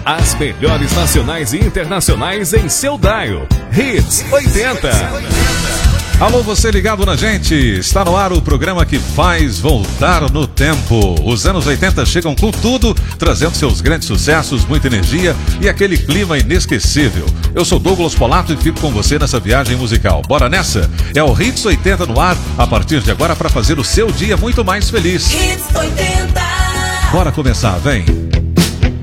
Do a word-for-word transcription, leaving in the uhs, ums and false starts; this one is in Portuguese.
As melhores nacionais e internacionais em seu dial. Hits oitenta. Alô, você ligado na gente, está no ar o programa que faz voltar no tempo. Os anos oitenta chegam com tudo, trazendo seus grandes sucessos, muita energia e aquele clima inesquecível. Eu sou Douglas Polato e fico com você nessa viagem musical. Bora nessa? É o Hits oitenta no ar, a partir de agora para fazer o seu dia muito mais feliz. Hits oitenta. Bora começar, vem!